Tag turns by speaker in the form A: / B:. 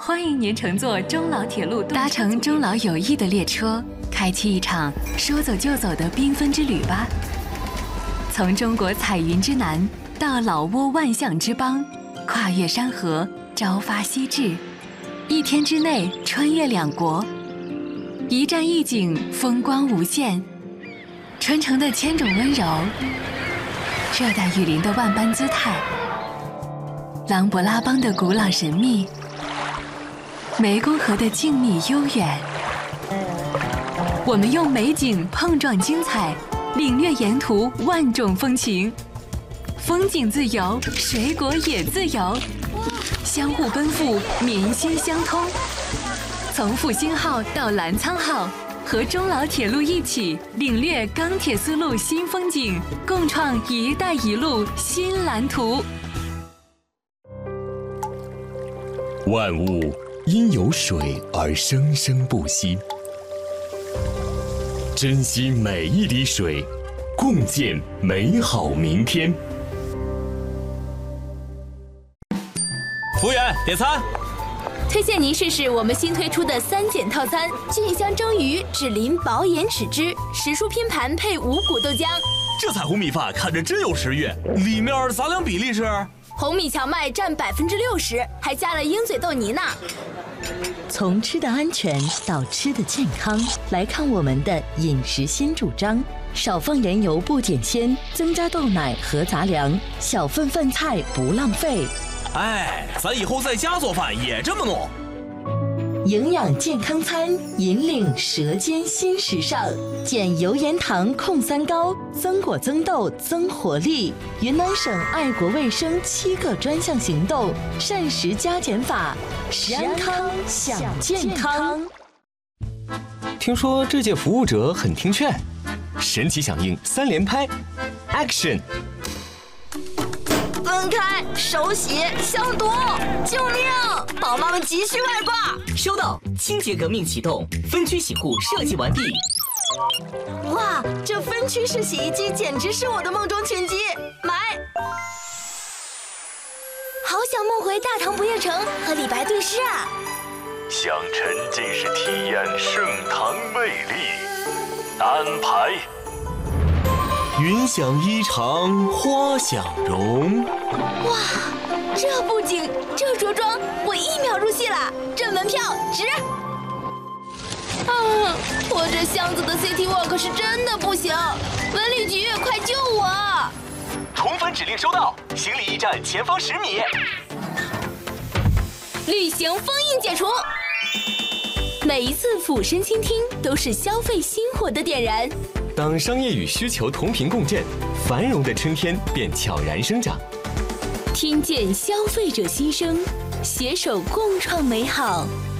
A: 欢迎您乘坐中老铁路，搭乘中老友谊的列车，开启一场说走就走的缤纷之旅吧。从中国彩云之南到老挝万象之邦，跨越山河，朝发夕至，一天之内穿越两国，一站一景，风光无限。春城的千种温柔，热带雨林的万般姿态，琅勃拉邦的古老神秘，湄公河的静谧悠远。我们用美景碰撞精彩，领略沿途万种风情。风景自由，水果也自由，相互奔赴，民心相通。从复兴号到澜沧号，和中老铁路一起领略钢铁丝路新风景，共创“一带一路”新蓝图。
B: 万物因有水而生生不息，珍惜每一滴水，共建美好明天。
C: 服务员，点餐。
D: 推荐您试试我们新推出的3减套餐：菌香蒸鱼、脂淋薄盐豉汁、时蔬拼盘配五谷豆浆。
C: 这彩虹米饭看着真有食欲，里面杂粮比例是？
D: 红米荞麦占60%，还加了鹰嘴豆泥呢。
E: 从吃的安全到吃的健康，来看我们的饮食新主张：少放盐油不减鲜，增加豆奶和杂粮，小份饭菜不浪费。
C: 哎，咱以后在家做饭也这么弄。
E: 营养健康餐，引领舌尖新时尚，减油盐糖控3高，增果增豆增活力。云南省爱国卫生7个专项行动，膳食加减法，食安康享健康。
B: 听说这届服务者很听劝，神奇响应3连拍 ，Action！
F: 分开，手洗，消毒！救命！宝妈们急需外挂。
G: 收到，清洁革命启动，分区洗护设计完毕。
F: 哇，这分区式洗衣机简直是我的梦中情机，买！
D: 好想梦回大唐不夜城和李白对诗啊！
H: 想沉浸式体验盛唐魅力，安排。
C: 云想衣裳花想容。
D: 哇，这布景，这着装，我1秒入戏了，这门票值！我这箱子的 City Walk 是真的不行，文旅局快救我！
G: 同粉指令收到，行李驿站前方10米。
D: 旅行封印解除。每一次俯身倾听，都是消费新火的点燃。
B: 当商业与需求同频共振，繁荣的春天便悄然生长。
D: 听见消费者心声，携手共创美好。